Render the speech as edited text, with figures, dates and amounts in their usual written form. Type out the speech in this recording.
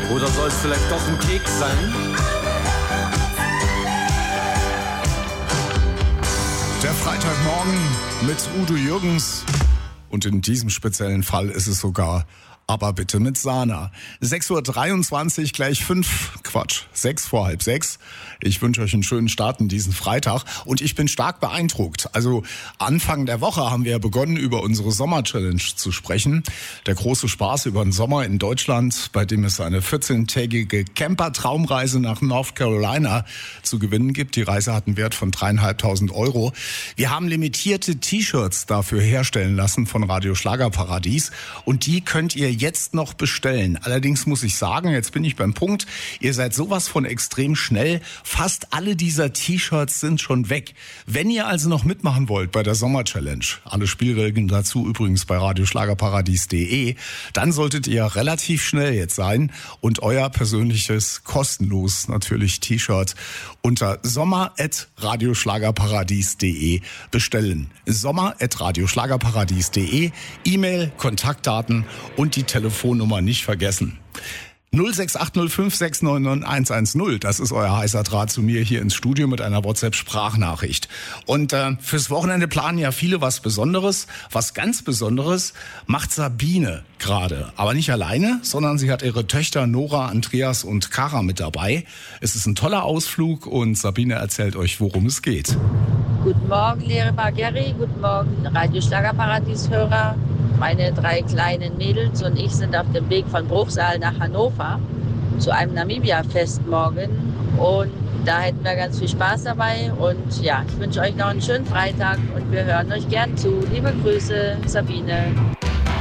Oder soll es vielleicht doch ein Keks sein? Der Freitagmorgen mit Udo Jürgens. Und in diesem speziellen Fall ist es sogar aber bitte mit Sana. 6.23 Uhr, gleich 6 vor halb 6. Ich wünsche euch einen schönen Start in diesen Freitag und ich bin stark beeindruckt. Also Anfang der Woche haben wir ja begonnen, über unsere Sommer-Challenge zu sprechen. Der große Spaß über den Sommer in Deutschland, bei dem es eine 14-tägige Camper-Traumreise nach North Carolina zu gewinnen gibt. Die Reise hat einen Wert von 3.500 €. Wir haben limitierte T-Shirts dafür herstellen lassen von Radio Schlagerparadies und die könnt ihr jetzt noch bestellen. Allerdings muss ich sagen, jetzt bin ich beim Punkt, ihr seid sowas von extrem schnell. Fast alle dieser T-Shirts sind schon weg. Wenn ihr also noch mitmachen wollt bei der Sommer-Challenge, alle Spielregeln dazu übrigens bei radioschlagerparadies.de, dann solltet ihr relativ schnell jetzt sein und euer persönliches, kostenlos natürlich T-Shirt unter sommer@radioschlagerparadies.de bestellen. sommer@radioschlagerparadies.de, E-Mail, Kontaktdaten und die Telefonnummer nicht vergessen. 06805699110, das ist euer heißer Draht zu mir hier ins Studio mit einer WhatsApp-Sprachnachricht. Und fürs Wochenende planen ja viele was Besonderes. Was ganz Besonderes macht Sabine gerade. Aber nicht alleine, sondern sie hat ihre Töchter Nora, Andreas und Kara mit dabei. Es ist ein toller Ausflug und Sabine erzählt euch, worum es geht. Guten Morgen, Lehrer Gary. Guten Morgen, Radio Schlagerparadies-Hörer. Meine 3 kleinen Mädels und ich sind auf dem Weg von Bruchsal nach Hannover zu einem Namibia-Fest morgen. Und da hätten wir ganz viel Spaß dabei. Und ja, ich wünsche euch noch einen schönen Freitag und wir hören euch gern zu. Liebe Grüße, Sabine.